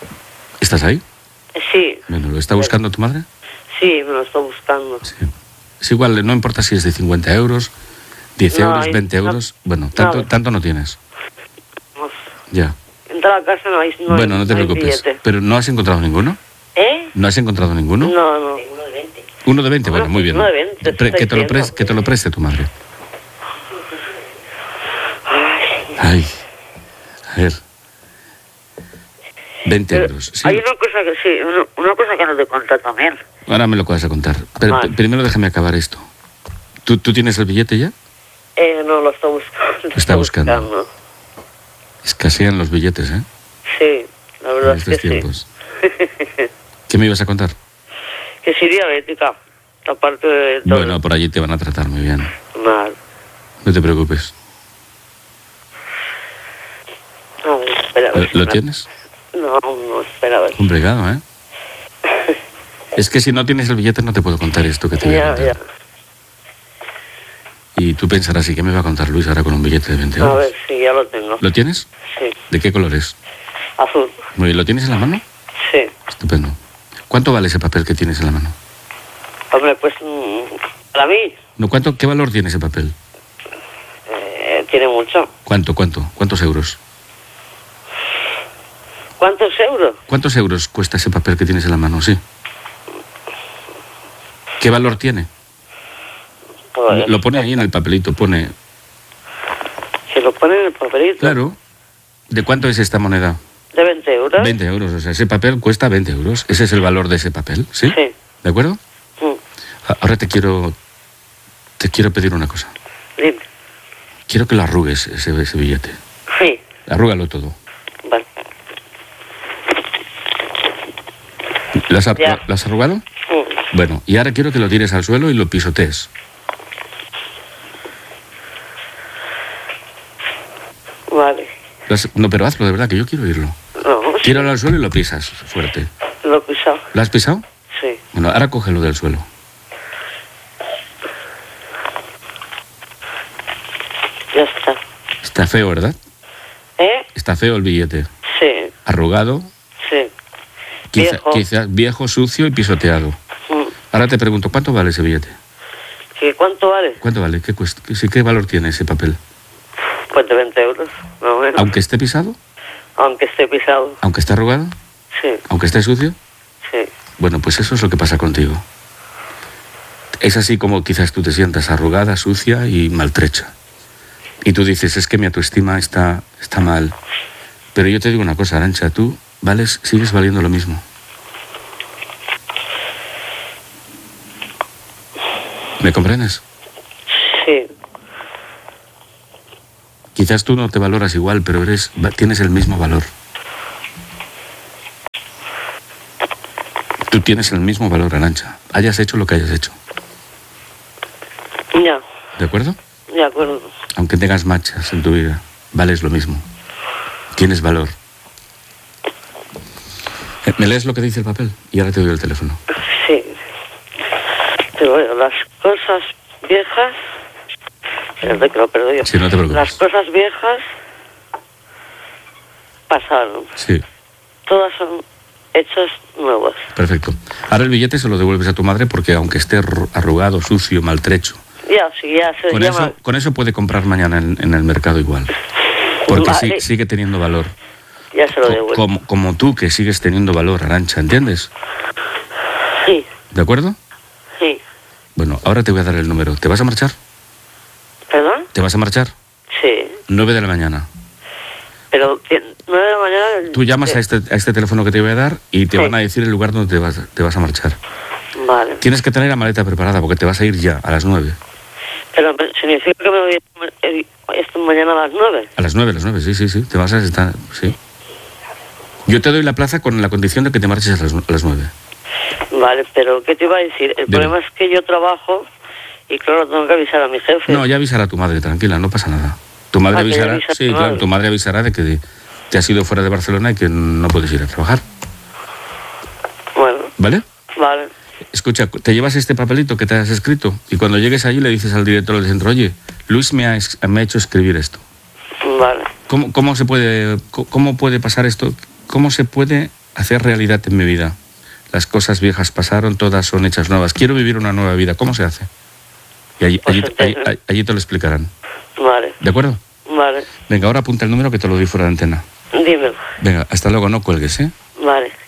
¿Estás ahí? Sí. Bueno, ¿lo está buscando tu madre? Sí, me lo está buscando. Sí. Es igual, no importa si es de 50 euros, 10 euros, 20 euros. Bueno, tanto no tienes. Ya. Entra a la casa, no hay. Bueno, no te preocupes. ¿Pero no has encontrado ninguno? ¿No has encontrado ninguno? No. Uno de 20. Uno de 20, bueno, muy bien. Uno de 20, Que te lo preste tu madre. Ay, a ver. 20 euros. Sí. Hay una cosa que sí, una cosa que no te conté también. Ahora me lo vas a contar. Pero primero déjame acabar esto. ¿Tú tienes el billete ya? No, lo está buscando. Lo está buscando. Escasean los billetes, ¿eh? Sí, la verdad en estos tiempos. Sí. ¿Qué me ibas a contar? Que soy diabética. Aparte de todo. Bueno, por allí te van a tratar muy bien. Mal. No te preocupes. A ver, espera. ¿Lo tienes? No, espera a ver. Complicado, ¿eh? Es que si no tienes el billete no te puedo contar esto que te voy a contar. Ya. Y tú pensarás, ¿y qué me va a contar Luis ahora con un billete de 20 euros? A ver, sí, ya lo tengo. ¿Lo tienes? Sí. ¿De qué color es? Azul. Muy bien, ¿lo tienes en la mano? Sí. Estupendo. ¿Cuánto vale ese papel que tienes en la mano? Hombre, pues, para mí... No, ¿qué valor tiene ese papel? Tiene mucho. ¿Cuántos euros? ¿Cuántos euros? ¿Cuántos euros cuesta ese papel que tienes en la mano? Sí. ¿Qué valor tiene? Pues, lo pone ahí en el papelito, pone... ¿Se lo pone en el papelito? Claro. ¿De cuánto es esta moneda? ¿De 20 euros? 20 euros, o sea, ese papel cuesta 20 euros. Ese es el valor de ese papel, ¿sí? Sí. ¿De acuerdo? Ahora te quiero pedir una cosa. Dime. Quiero que lo arrugues, ese billete. Sí. Arrúgalo todo. Vale. ¿Lo has arrugado? Bueno, y ahora quiero que lo tires al suelo y lo pisotees. Vale. No, pero hazlo de verdad, que yo quiero oírlo. No. Tíralo al suelo y lo pisas fuerte. Lo he pisado. ¿Lo has pisado? Sí. Bueno, ahora cógelo del suelo. Ya está. Está feo, ¿verdad? Está feo el billete. Sí. Arrugado. Sí. Quizás viejo, sucio y pisoteado. Ahora te pregunto, ¿cuánto vale ese billete? ¿Sí? ¿Cuánto vale? ¿Cuánto vale? ¿Qué valor tiene ese papel? Pues de 20 euros, más o menos. ¿Aunque esté pisado? Aunque esté pisado. ¿Aunque esté arrugado? Sí. ¿Aunque esté sucio? Sí. Bueno, pues eso es lo que pasa contigo. Es así como quizás tú te sientas arrugada, sucia y maltrecha. Y tú dices, es que mi autoestima está mal. Pero yo te digo una cosa, Arantxa, tú sigues valiendo lo mismo. ¿Me comprendes? Sí. Quizás tú no te valoras igual, pero tienes el mismo valor. Tú tienes el mismo valor, Arantxa. Hayas hecho lo que hayas hecho. Ya. ¿De acuerdo? De acuerdo. Aunque tengas manchas en tu vida, vales lo mismo. Tienes valor. ¿Me lees lo que dice el papel? Y ahora te doy el teléfono. Sí. Pero las cosas viejas... Espérate que lo perdo yo. Sí, no te preocupes. Las cosas viejas pasaron. Sí. Todas son hechas nuevas. Perfecto. Ahora el billete se lo devuelves a tu madre porque aunque esté arrugado, sucio, maltrecho... Ya se llama... Con eso puede comprar mañana en el mercado igual. Porque Vale. sigue teniendo valor. Ya se lo devuelvo. Como tú, que sigues teniendo valor, Arantxa, ¿entiendes? Sí. ¿De acuerdo? Sí. Bueno, ahora te voy a dar el número. ¿Te vas a marchar? ¿Perdón? ¿Te vas a marchar? Sí. 9 de la mañana. Pero 9 de la mañana... Tú llamas a este teléfono que te voy a dar y te van a decir el lugar donde te vas a marchar. Vale. Tienes que tener la maleta preparada porque te vas a ir ya, a las 9. Pero significa que me voy esta mañana a las 9. A las 9, sí. Te vas a estar, sí. Yo te doy la plaza con la condición de que te marches a las 9. Vale, pero ¿qué te iba a decir? El problema es que yo trabajo y claro, tengo que avisar a mi jefe. No, ya avisará a tu madre, tranquila, no pasa nada. Tu madre avisará, sí, claro, tu madre avisará de que te has ido fuera de Barcelona y que no puedes ir a trabajar. Bueno. ¿Vale? Vale. Escucha, te llevas este papelito que te has escrito y cuando llegues allí le dices al director del centro, oye, Luis me ha hecho escribir esto. Vale. ¿Cómo puede pasar esto? ¿Cómo se puede hacer realidad en mi vida. Las cosas viejas pasaron, todas son hechas nuevas. Quiero vivir una nueva vida. ¿Cómo se hace? Y allí te lo explicarán. Vale. ¿De acuerdo? Vale. Venga, ahora apunta el número que te lo doy fuera de antena. Dímelo. Venga, hasta luego, no cuelgues, ¿eh? Vale.